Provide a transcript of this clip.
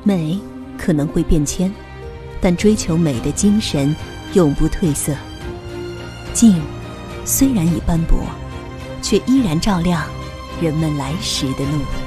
美可能会变迁，但追求美的精神永不褪色。镜虽然已斑驳，却依然照亮人们来时的路。